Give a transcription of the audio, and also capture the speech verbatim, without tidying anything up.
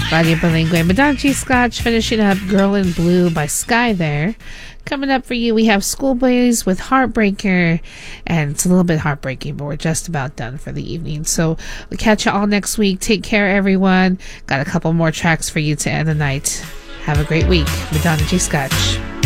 Radio Bilingue. Madonna G. Scotch finishing up Girl in Blue by Sky there. Coming up for you, we have Schoolboys with Heartbreaker, and it's a little bit heartbreaking, but we're just about done for the evening. So we'll catch you all next week. Take care, everyone. Got a couple more tracks for you to end the night. Have a great week. Madonna G. Scotch.